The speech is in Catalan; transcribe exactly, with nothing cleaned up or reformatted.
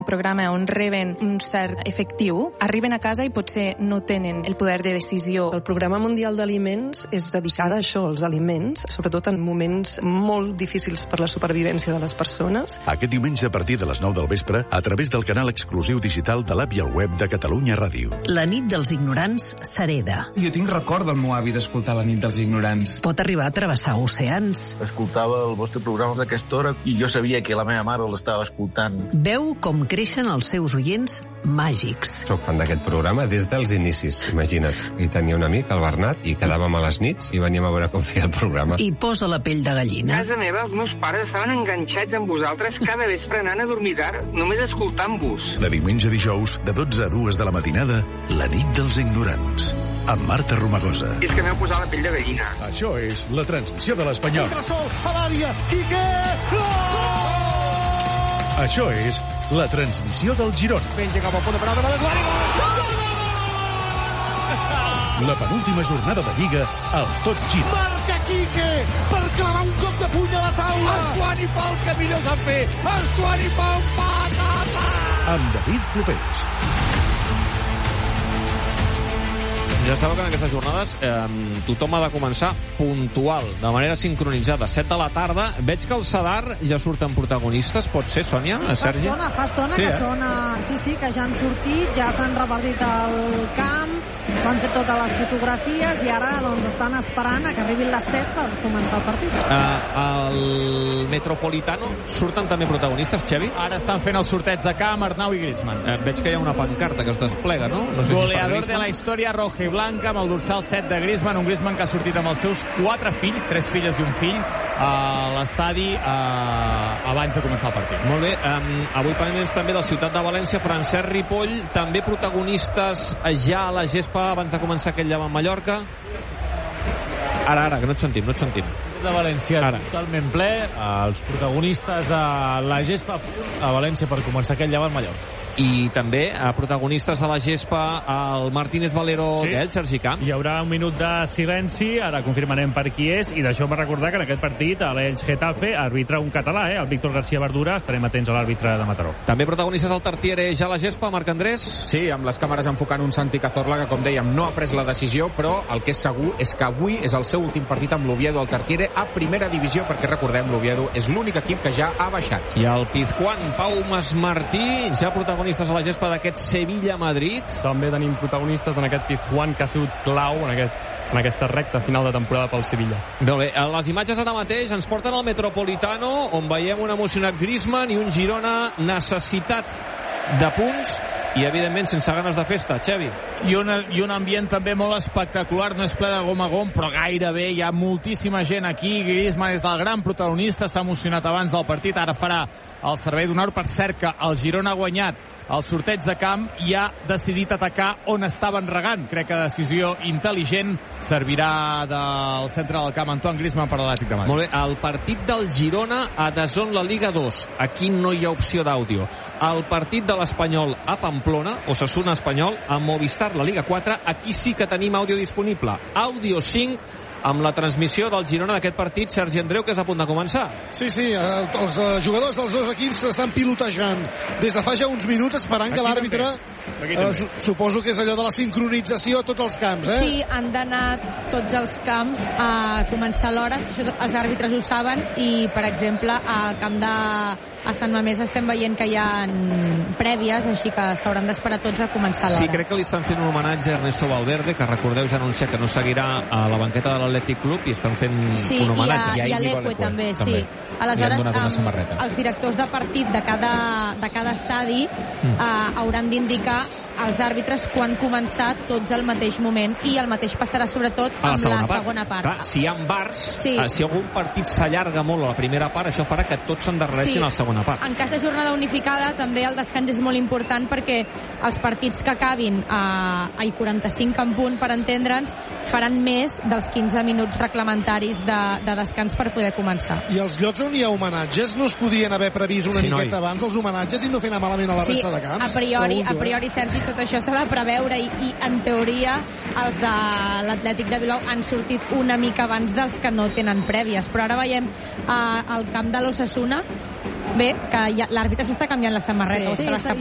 programa on reben un cert efectiu, arriben a casa i potser no tenen el poder de decisió. El Programa Mundial d'Aliments és dedicada a això, als aliments, sobretot en moments molt difícils per la supervivència de les persones. Aquest diumenge a partir de les nou del vespre, a través del canal exclusiu digital de l'app i el web de Catalunya Ràdio. La nit dels ignorants s'hereda. Jo tinc record del meu avi d'escoltar la nit dels ignorants. Pot arribar a travessar oceans. Escoltava el vostre programa d'aquesta hora i jo sabia que la meva mare l'estava escoltant. Veu com creixen els seus oients màgics. Soc fan d'aquest programa des dels inicis, imagina't. I tenia un amic, el Bernat, i quedàvem a les nits i veníem a veure com feia el programa. I posa la pell de gallina. A casa meva els meus pares estaven enganxats amb vosaltres cada vespre anant a dormir tard, només escoltant-vos. De diumenge a dijous, de dotze a dues de la matinada, la nit dels ignorants. Amb Marta Romagosa. I és que m'heu posat la pell de gallina. Això és la transmissió de l'Espanyol. A l'àrea, Quique! Això és la transmissió del Girona. Penja cap al punt de penal de l'Eduard. La penúltima jornada de Lliga al Tot Gira. Marca Quique per clavar un cop de puny a la taula. Antoine fa el que millor sap fer. Antoine fa un patata. Amb David Clopés. Ja sabeu que en aquestes jornades eh, tothom ha de començar puntual, de manera sincronitzada. set de la tarda. Veig que el Sadar ja surten protagonistes. Pot ser, Sònia? Sí, fa Sergi? estona, fa estona sí, que eh? són... Sí, sí, que ja han sortit, ja s'han repartit el camp, s'han fet totes les fotografies i ara doncs estan esperant a que arribin les set per començar el partit. Uh, el Metropolitano surten també protagonistes, Xevi? Ara estan fent el sorteig de camp, Arnau i Griezmann. Uh, veig que hi ha una pancarta que es desplega, no? no sé Goleador si de la història roja i blanca, amb el dorsal set de Griezmann, un Griezmann que ha sortit amb els seus quatre fills, tres filles i un fill, a l'estadi uh, abans de començar el partit. Molt bé, um, avui pendents també de la ciutat de València, Francesc Ripoll, també protagonistes ja a la gespa abans de començar aquest llevant Mallorca. Ara, ara, que no et sentim, no et sentim. De València, ara. Totalment ple, els protagonistes a la gespa a València per començar aquest llevant Mallorca. I també a protagonistes a la gespa el Martínez Valero, sí. Del Sergi Camps. Hi haurà un minut de silenci, ara confirmarem per qui és, i d'això va recordar que en aquest partit l'Elx Getafe arbitra un català, eh? el Víctor García Verdura. Estarem atents a l'àrbitre de Mataró. També protagonistes al Tartiere ja a la gespa, Marc Andrés. Sí, amb les càmeres enfocant un Santi Cazorla que, com dèiem, no ha pres la decisió, però el que és segur és que avui és el seu últim partit amb l'Oviedo al Tartiere a primera divisió, perquè recordem, l'Oviedo és l'únic equip que ja ha baixat. I el Pizjuán, Pau Masmartí, ja protagonistes a la gespa d'aquest Sevilla-Madrid. També tenim protagonistes en aquest Pizjuán que ha sigut clau en, aquest, en aquesta recta final de temporada pel Sevilla. Molt bé, les imatges ara mateix ens porten al Metropolitano, on veiem un emocionat Griezmann i un Girona necessitat de punts i evidentment sense ganes de festa. Xevi. I un, i un ambient també molt espectacular, no és ple de gom a gom, però gairebé hi ha moltíssima gent aquí. Griezmann és el gran protagonista, s'ha emocionat abans del partit, ara farà el servei d'honor. Per cert que el Girona ha guanyat el sorteig de camp i ha decidit atacar on estaven regant. Crec que decisió intel·ligent, servirà del centre del camp Antoine Griezmann per l'Atlètic de Madrid. Molt bé, el partit del Girona a D A Z N la Liga dos. Aquí no hi ha opció d'àudio. El partit de l'Espanyol a Pamplona, Osasuna Espanyol, a Movistar la Liga quatre, aquí sí que tenim àudio disponible. Àudio cinc, amb la transmissió del Girona d'aquest partit, Sergi Andreu, que és a punt de començar. Sí, sí, els jugadors dels dos equips estan pilotejant des de fa ja uns minuts, esperant que l'àrbitre, eh, suposo que és allò de la sincronització a tots els camps, eh? Sí, han d'anar tots els camps a començar l'hora, això els àrbitres ho saben, i, per exemple, al camp de a Sant Mamés estem veient que hi ha prèvies, així que s'hauran d'esperar tots a començar l'hora. Sí, crec que li estan fent un homenatge a Ernesto Valverde, que recordeu ja anunciar que no seguirà a la banqueta de l'Atlètic Club, i estan fent sí, un homenatge. Sí, i a, a l'Eque també, sí. Aleshores, um, els directors de partit de cada, de cada estadi mm. uh, hauran d'indicar als àrbitres quan començar tots al mateix moment, i el mateix passarà sobretot amb la segona, la part. segona part. Clar, si hi ha bars, sí. uh, si algun partit s'allarga molt a la primera part, això farà que tots s'endarrereixin sí. a la segona part. En cas de jornada unificada també el descans és molt important, perquè els partits que acabin a, a quaranta-cinc en punt, per entendre'ns, faran més dels quinze minuts reglamentaris de, de descans per poder començar. I els llocs on hi ha homenatges no es podien haver previst una sí, miqueta noi. abans els homenatges i no fer anar malament a la sí, resta de camps? a priori, Pregunto, a priori, Sergi, tot això s'ha de preveure, i, i en teoria els de l'Atlètic de Bilbao han sortit una mica abans dels que no tenen prèvies, però ara veiem eh, el camp de l'Osasuna Bé, que ja, l'àrbitre s'està canviant la samarreta. Sí, sí, sí,